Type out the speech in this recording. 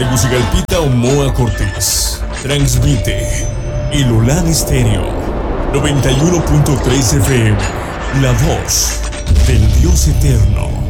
Tegucigalpita, Omoa Cortés. Transmite Ilulán Estéreo 91.3 FM. La voz del Dios eterno.